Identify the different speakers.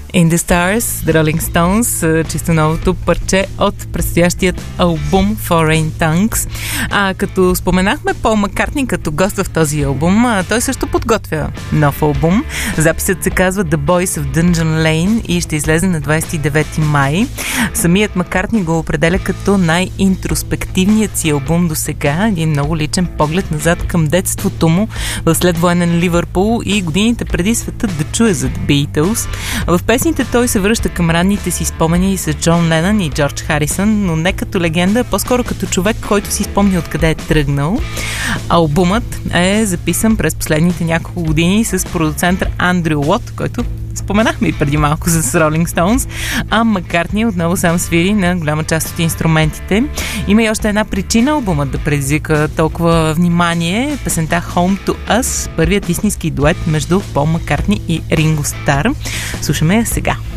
Speaker 1: In the Stars, The Rolling Stones, чисто новото парче от предстоящият албум Foreign Tongues. Като споменахме Пол Маккартни като гост в този албум, той също подготвя нов албум. Записът се казва The Boys of Dungeon Lane и ще излезе на 29 май. Самият Маккартни го определя като най-интроспективният си албум до сега. Един много личен поглед назад към детството му в следвоенен Ливърпул и годините преди светът да чуе за The Beatles. В песните той се връща към ранните си спомени с Джон Ленън и Джордж Харисън, но не като легенда, а по-скоро като човек, който си спомня откъде е тръгнал. Албумът е записан през последните няколко години с продуцент Андрю Уот, който споменахме и преди малко с Rolling Stones, а Маккартни отново сам свири на голяма част от инструментите. Има и още една причина албумът да предизвика толкова внимание. Песента Home to Us, първият истински дует между Пол Маккартни и Ринго Стар. Слушаме я сега.